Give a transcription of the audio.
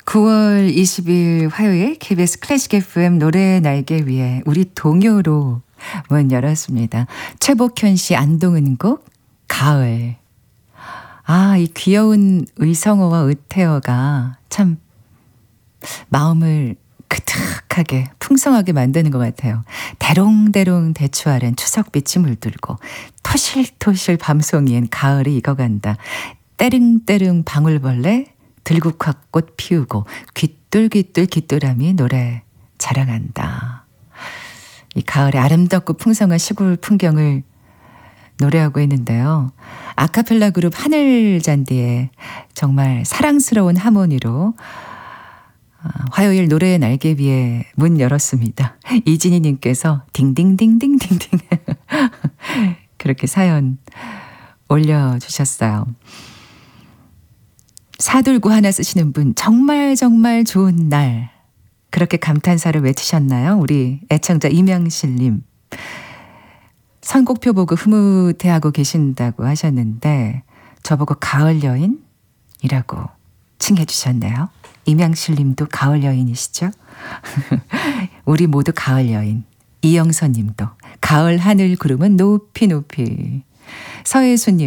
9월 20일 화요일 KBS 클래식 FM 노래 날개 위에 우리 동요로 문 열었습니다. 최복현 씨 안동은 곡 가을. 아, 이 귀여운 의성어와 의태어가 참 마음을 그득하게 풍성하게 만드는 것 같아요. 대롱대롱 대추 아랜 추석빛이 물들고 토실토실 밤송이엔 가을이 익어간다. 때릉때릉 방울벌레 들국화꽃 피우고 귀뚤귀뚤 귀뚜라미 노래 자랑한다. 이 가을의 아름답고 풍성한 시골 풍경을 노래하고 있는데요. 아카펠라 그룹 하늘잔디의 정말 사랑스러운 하모니로 화요일 노래의 날개 위에 문 열었습니다. 이진희 님께서 딩딩딩딩딩딩 그렇게 사연 올려주셨어요. 사둘구 하나 쓰시는 분 정말 좋은 날 그렇게 감탄사를 외치셨나요? 우리 애청자 이명실님. 선곡표 보고 흐뭇해하고 계신다고 하셨는데 저보고 가을 여인이라고 칭해 주셨네요. 이명실님도 가을 여인이시죠? 우리 모두 가을 여인. 이영선님도 가을 하늘 구름은 높이 높이. 서혜수님